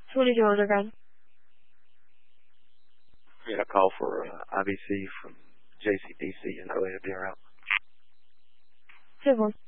22 Underground. We got a call for IBC from JCDC in LA to be around. 10-4.